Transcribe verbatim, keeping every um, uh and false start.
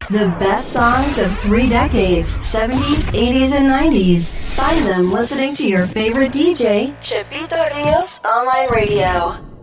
The best songs of three decades, seventies, eighties, and nineties. Find them listening to your favorite D J, Chipito Rios Online Radio.